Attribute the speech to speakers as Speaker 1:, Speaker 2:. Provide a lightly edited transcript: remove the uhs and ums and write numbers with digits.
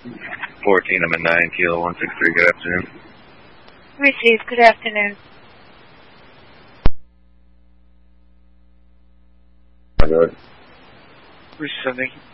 Speaker 1: 14, I'm at 9, Kilo 163, good afternoon.
Speaker 2: Received, good afternoon.
Speaker 1: Good.
Speaker 3: Receiving.